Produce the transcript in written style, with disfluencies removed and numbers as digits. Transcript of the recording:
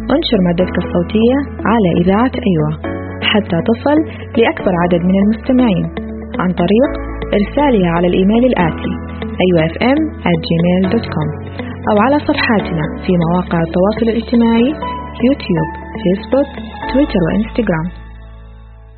انشر مادتك الصوتية على إذاعة أيوة حتى تصل لأكبر عدد من المستمعين عن طريق إرسالها على الإيميل الآتي ayofm@gmail.com أو على صفحاتنا في مواقع التواصل الاجتماعي يوتيوب، فيسبوك، تويتر وإنستغرام.